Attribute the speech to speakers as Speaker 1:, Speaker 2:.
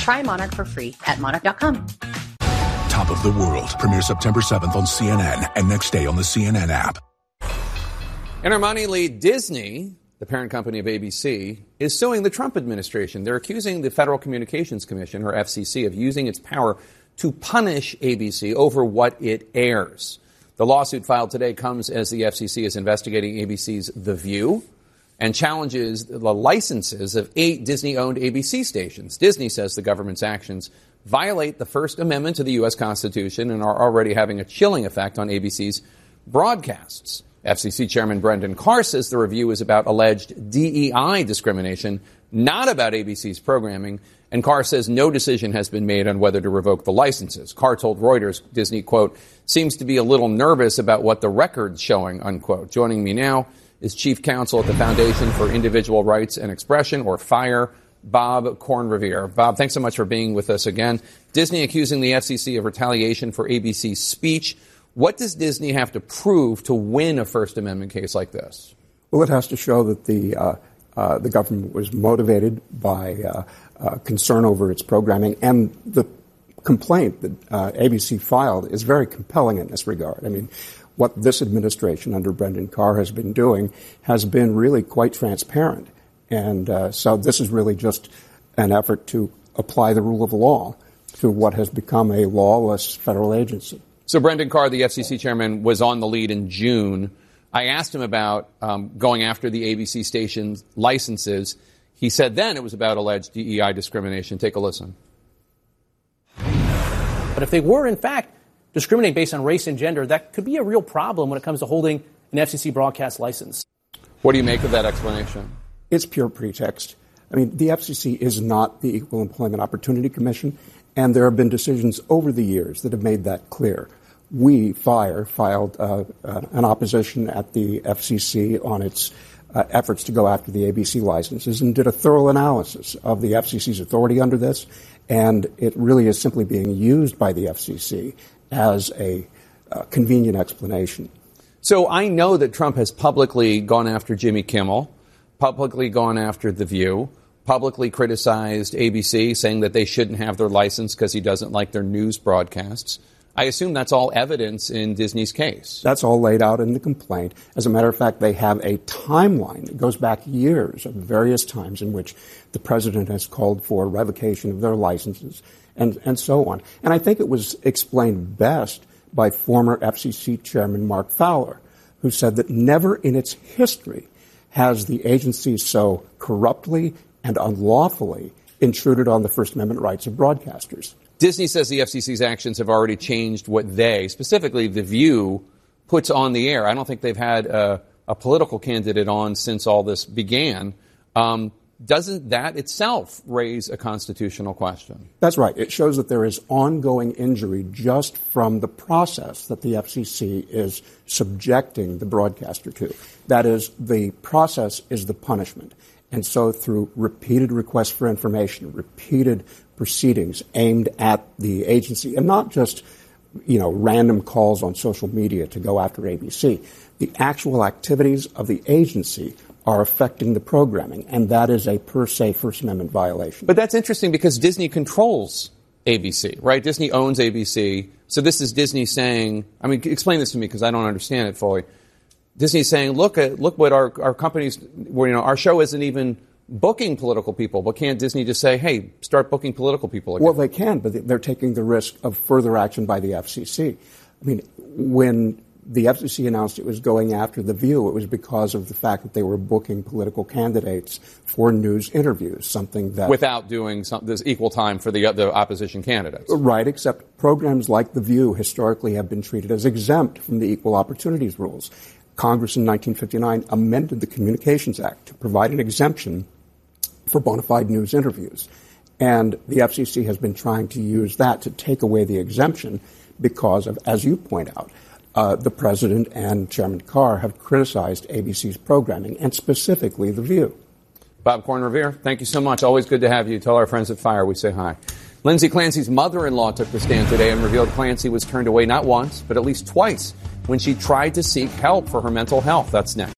Speaker 1: Try Monarch for free at monarch.com.
Speaker 2: Top of the World premieres September 7th on CNN and next day on the CNN app.
Speaker 3: And our money lead, Disney, the parent company of ABC, is suing the Trump administration. They're accusing the Federal Communications Commission, or FCC, of using its power to punish ABC over what it airs. The lawsuit filed today comes as the FCC is investigating ABC's The View and challenges the licenses of 8 Disney-owned ABC stations. Disney says the government's actions violate the First Amendment to the U.S. Constitution and are already having a chilling effect on ABC's broadcasts. FCC Chairman Brendan Carr says the review is about alleged DEI discrimination, not about ABC's programming, and Carr says no decision has been made on whether to revoke the licenses. Carr told Reuters Disney, quote, seems to be a little nervous about what the record's showing, unquote. Joining me now is Chief Counsel at the Foundation for Individual Rights and Expression, or FIRE, Bob Kornrevier. Bob, thanks so much for being with us again. Disney accusing the FCC of retaliation for ABC's speech. What does Disney have to prove to win a First Amendment case like this?
Speaker 4: Well, it has to show that the government was motivated by concern over its programming, and the complaint that ABC filed is very compelling in this regard. I mean, what this administration under Brendan Carr has been doing has been really quite transparent. And so this is really just an effort to apply the rule of law to what has become a lawless federal agency.
Speaker 3: So Brendan Carr, the FCC chairman, was on the lead in June. I asked him about going after the ABC station's licenses. He said then it was about alleged DEI discrimination. Take a listen.
Speaker 5: But if they were, in fact, discriminating based on race and gender, that could be a real problem when it comes to holding an FCC broadcast license.
Speaker 3: What do you make of that explanation?
Speaker 4: It's pure pretext. I mean, the FCC is not the Equal Employment Opportunity Commission, and there have been decisions over the years that have made that clear. We, FIRE, filed an opposition at the FCC on its efforts to go after the ABC licenses and did a thorough analysis of the FCC's authority under this, and it really is simply being used by the FCC as a convenient explanation.
Speaker 3: So I know that Trump has publicly gone after Jimmy Kimmel, publicly gone after The View, publicly criticized ABC, saying that they shouldn't have their license because he doesn't like their news broadcasts. I assume that's all evidence in Disney's case.
Speaker 4: That's all laid out in the complaint. As a matter of fact, they have a timeline that goes back years of various times in which the president has called for revocation of their licenses and so on. And I think it was explained best by former FCC chairman Mark Fowler, who said that never in its history has the agency so corruptly and unlawfully intruded on the First Amendment rights of broadcasters.
Speaker 3: Disney says the FCC's actions have already changed what they, specifically The View, puts on the air. I don't think they've had a political candidate on since all this began. Doesn't that itself raise a constitutional question?
Speaker 4: That's right. It shows that there is ongoing injury just from the process that the FCC is subjecting the broadcaster to. That is, the process is the punishment. And so through repeated requests for information, repeated proceedings aimed at the agency, and not just, random calls on social media to go after ABC, the actual activities of the agency are affecting the programming, and that is a per se First Amendment violation.
Speaker 3: But that's interesting because Disney controls ABC, right? Disney owns ABC. So this is Disney saying, explain this to me because I don't understand it fully. Disney's saying, look what our companies, our show isn't even booking political people. But can't Disney just say, hey, start booking political people again?
Speaker 4: Well, they can, but they're taking the risk of further action by the FCC. When the FCC announced it was going after The View, it was because of the fact that they were booking political candidates for news interviews, something that...
Speaker 3: Without doing this equal time for the opposition candidates.
Speaker 4: Right, except programs like The View historically have been treated as exempt from the equal opportunities rules. Congress in 1959 amended the Communications Act to provide an exemption for bona fide news interviews. And the FCC has been trying to use that to take away the exemption because of, as you point out, the president and Chairman Carr have criticized ABC's programming, and specifically The View.
Speaker 3: Bob Kornrevier, thank you so much. Always good to have you. Tell our friends at FIRE we say hi. Lindsay Clancy's mother-in-law took the stand today and revealed Clancy was turned away not once, but at least twice when she tried to seek help for her mental health. That's next.